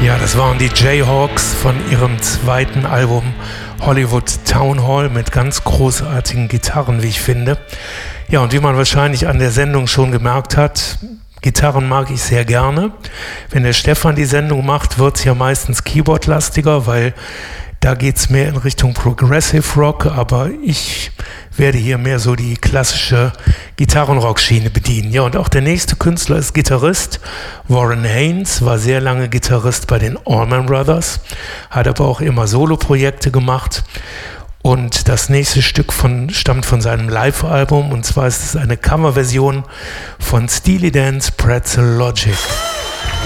Ja, das waren die Jayhawks von ihrem zweiten Album Hollywood Town Hall mit ganz großartigen Gitarren, wie ich finde. Ja, und wie man wahrscheinlich an der Sendung schon gemerkt hat, Gitarren mag ich sehr gerne. Wenn der Stefan die Sendung macht, wird es ja meistens Keyboard-lastiger, weil da geht es mehr in Richtung Progressive Rock, aber ich werde hier mehr so die klassische Gitarrenrock-Schiene bedienen. Ja, und auch der nächste Künstler ist Gitarrist. Warren Haynes war sehr lange Gitarrist bei den Allman Brothers, hat aber auch immer Solo-Projekte gemacht. Und das nächste Stück stammt von seinem Live-Album, und zwar ist es eine Coverversion von Steely Dan's Pretzel Logic.